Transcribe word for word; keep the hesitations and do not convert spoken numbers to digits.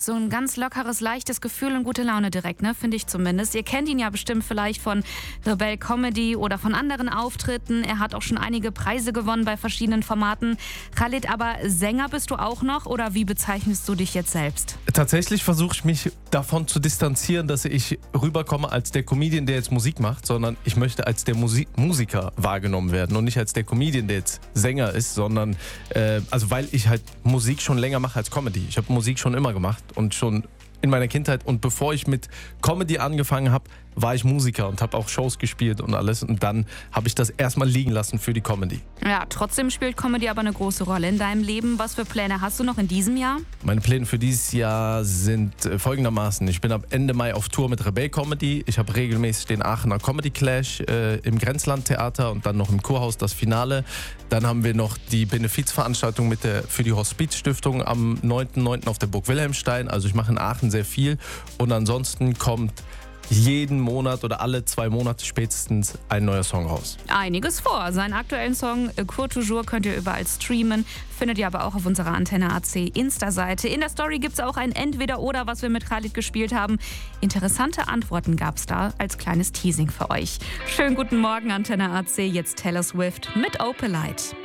So ein ganz lockeres, leichtes Gefühl und gute Laune direkt, ne? Finde ich zumindest. Ihr kennt ihn ja bestimmt vielleicht von Rebel Comedy oder von anderen Auftritten. Er hat auch schon einige Preise gewonnen bei verschiedenen Formaten. Khalid, aber Sänger bist du auch noch oder wie bezeichnest du dich jetzt selbst? Tatsächlich versuche ich mich davon zu distanzieren, dass ich rüberkomme als der Comedian, der jetzt Musik macht, sondern ich möchte als der Musi- Musiker wahrgenommen werden und nicht als der Comedian, der jetzt Sänger ist, sondern äh, also weil ich halt Musik schon länger mache als Comedy. Ich habe Musik schon immer gemacht und schon in meiner Kindheit, und bevor ich mit Comedy angefangen habe, war ich Musiker und habe auch Shows gespielt und alles, und dann habe ich das erstmal liegen lassen für die Comedy. Ja, trotzdem spielt Comedy aber eine große Rolle in deinem Leben. Was für Pläne hast du noch in diesem Jahr? Meine Pläne für dieses Jahr sind äh, folgendermaßen. Ich bin ab Ende Mai auf Tour mit Rebel Comedy. Ich habe regelmäßig den Aachener Comedy Clash äh, im Grenzland-Theater und dann noch im Kurhaus das Finale. Dann haben wir noch die Benefizveranstaltung mit der, für die Hospiz-Stiftung am neunten neunten auf der Burg Wilhelmstein. Also ich mache in Aachen sehr viel, und ansonsten kommt jeden Monat oder alle zwei Monate spätestens ein neuer Song raus. Einiges vor. Seinen aktuellen Song Cour Toujours könnt ihr überall streamen. Findet ihr aber auch auf unserer Antenne A C Insta-Seite. In der Story gibt es auch ein Entweder-Oder, was wir mit Khalid gespielt haben. Interessante Antworten gab es da als kleines Teasing für euch. Schönen guten Morgen, Antenne A C. Jetzt Taylor Swift mit Opalite.